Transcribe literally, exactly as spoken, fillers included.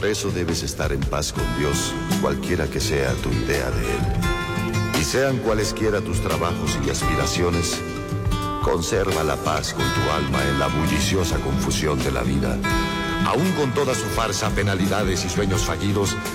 Por eso debes estar en paz con Dios, cualquiera que sea tu idea de Él. Y sean cualesquiera tus trabajos y aspiraciones, conserva la paz con tu alma en la bulliciosa confusión de la vida. Aún con toda su farsa, penalidades y sueños fallidos,